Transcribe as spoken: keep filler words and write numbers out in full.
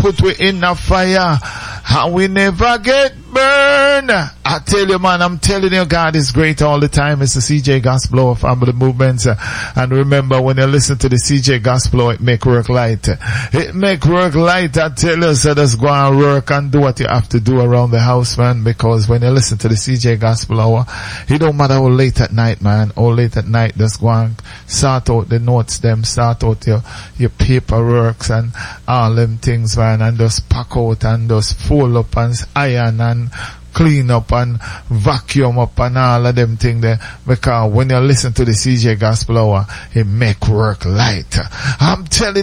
put we in a fire and we never get burned. I tell you, man, I'm telling you, God is great all the time. It's the C J Gospel of Family Movement. And remember, when you listen to the C J Gospel, it make work light. It make work light. I tell you, so just go and work and do what you have to do around the house, man, because when you listen to the C J Gospel Hour, it don't matter how late at night, man, how late at night, just go and sort out the notes, them, sort out your, your paperwork and all them things, man, and just pack out and just fold up and iron and clean up and vacuum up and all of them things there, because when you listen to the C J Gospel Hour, it make work light. I'm telling